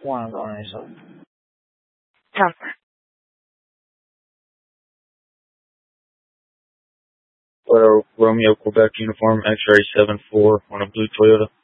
Juan Vanessa. Number. Romeo, Quebec, uniform, X-ray 7-4 on a blue Toyota.